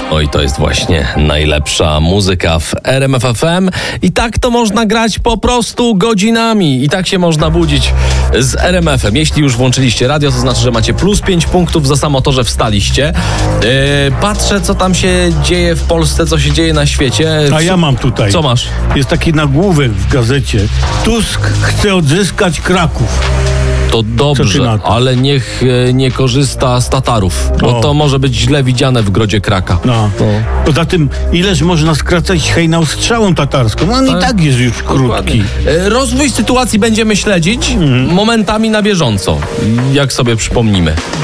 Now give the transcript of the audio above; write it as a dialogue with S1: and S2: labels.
S1: Oj, to jest właśnie najlepsza muzyka w RMF FM i tak to można grać po prostu godzinami i tak się można budzić z RMF-em. Jeśli już włączyliście radio, to znaczy, że macie plus 5 punktów za samo to, że wstaliście. Patrzę, co tam się dzieje w Polsce, co się dzieje na świecie.
S2: A ja mam tutaj.
S1: Co masz?
S2: Jest taki nagłówek w gazecie. Tusk chce odzyskać Kraków.
S1: To dobrze, ale niech nie korzysta z Tatarów, bo to może być źle widziane w grodzie Kraka.
S2: Poza tym, ileż można skracać hejnał strzałą tatarską? On i tak jest już krótki.
S1: Rozwój sytuacji będziemy śledzić momentami na bieżąco, jak sobie przypomnimy.